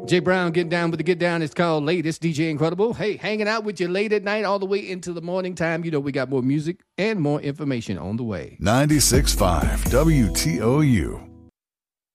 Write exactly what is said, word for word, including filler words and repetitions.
Jay Brown getting down with the get down. It's called Late. It's D J Incredible. Hey, hanging out with you late at night all the way into the morning time. You know we got more music and more information on the way. ninety-six point five W T O U.